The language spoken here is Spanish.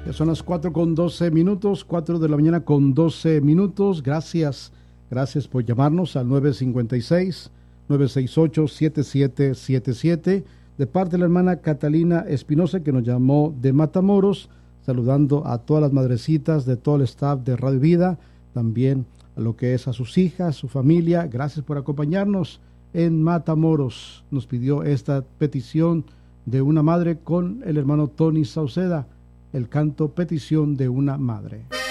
Ya son las 4:12, 4 de la mañana con 12 minutos. Gracias por llamarnos al 956-968-7777. De parte de la hermana Catalina Espinosa, que nos llamó de Matamoros, saludando a todas las madrecitas de todo el staff de Radio Vida, también a lo que es a sus hijas, su familia. Gracias por acompañarnos en Matamoros. Nos pidió esta petición de una madre con el hermano Tony Sauceda, el canto Petición de una Madre.